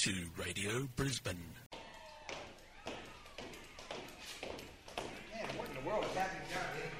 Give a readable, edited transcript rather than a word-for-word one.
to Radio Brisbane. Man, what in the world is happening down here?